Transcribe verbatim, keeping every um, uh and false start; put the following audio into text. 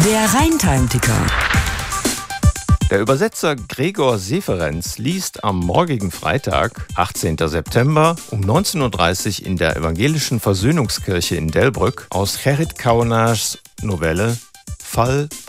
Der Rhein-Time-Ticker. Der Übersetzer Gregor Seferenz liest am morgigen Freitag, achtzehnten September, um neunzehn Uhr dreißig in der Evangelischen Versöhnungskirche in Delbrück aus Gerrit Kauenaars Novelle Fall